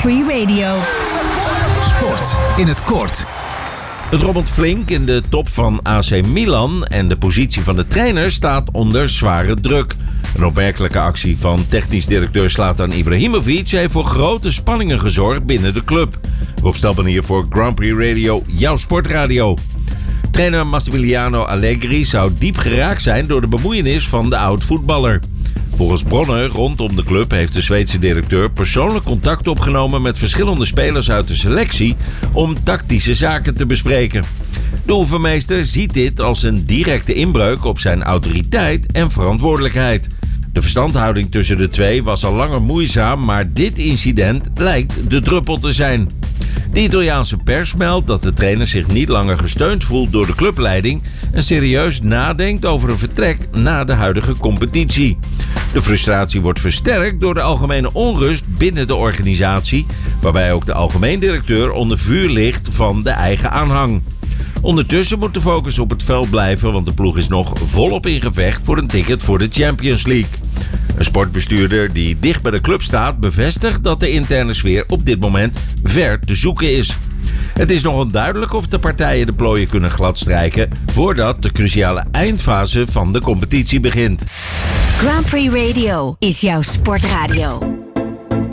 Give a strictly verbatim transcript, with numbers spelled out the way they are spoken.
Prix Radio. Sport in het kort. Het rommelt flink in de top van A C Milan en de positie van de trainer staat onder zware druk. Een opmerkelijke actie van technisch directeur Zlatan Ibrahimovic heeft voor grote spanningen gezorgd binnen de club. Rob Stelman hier voor Grand Prix Radio, jouw sportradio. Trainer Massimiliano Allegri zou diep geraakt zijn door de bemoeienis van de oud-voetballer. Volgens bronnen rondom de club heeft de Zweedse directeur persoonlijk contact opgenomen met verschillende spelers uit de selectie om tactische zaken te bespreken. De oefenmeester ziet dit als een directe inbreuk op zijn autoriteit en verantwoordelijkheid. De verstandhouding tussen de twee was al langer moeizaam, maar dit incident lijkt de druppel te zijn. De Italiaanse pers meldt dat de trainer zich niet langer gesteund voelt door de clubleiding en serieus nadenkt over een vertrek na de huidige competitie. De frustratie wordt versterkt door de algemene onrust binnen de organisatie, waarbij ook de algemeen directeur onder vuur ligt van de eigen aanhang. Ondertussen moet de focus op het veld blijven, want de ploeg is nog volop in gevecht voor een ticket voor de Champions League. Een sportbestuurder die dicht bij de club staat bevestigt dat de interne sfeer op dit moment ver te zoeken is. Het is nog onduidelijk of de partijen de plooien kunnen gladstrijken voordat de cruciale eindfase van de competitie begint. Grand Prix Radio is jouw sportradio.